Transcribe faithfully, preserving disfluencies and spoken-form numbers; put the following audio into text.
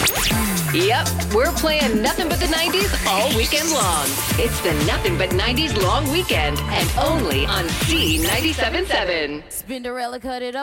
Yep, we're playing nothing but the nineties all weekend long. It's the Nothing But nineties Long Weekend, and only on C ninety-seven point seven. Spinderella cut it off.